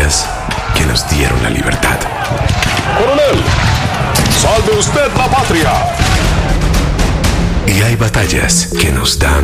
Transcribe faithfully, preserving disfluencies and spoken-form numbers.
batallas que nos dieron la libertad. ¡Coronel! ¡Salve usted la patria! Y hay batallas que nos dan